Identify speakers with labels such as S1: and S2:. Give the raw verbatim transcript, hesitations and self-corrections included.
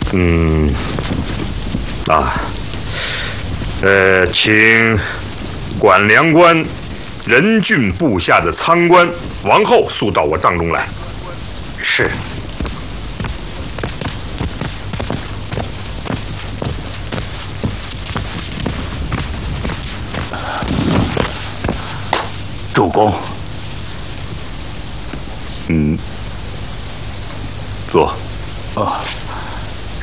S1: 嗯，啊，呃，请管粮官任郡部下的仓官王后速到我帐中来。
S2: 是。主公。
S1: 嗯，坐。
S2: 啊。